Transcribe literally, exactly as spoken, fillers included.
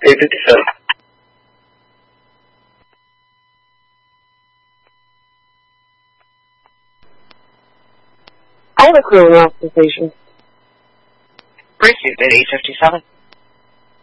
eight fifty-seven. All the crew are off the station. Pursuit at eight fifty-seven.